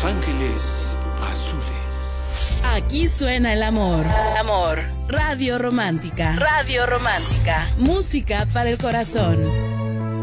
Ángeles Azules. Aquí suena el amor. Amor. Radio Romántica. Radio Romántica. Música para el corazón.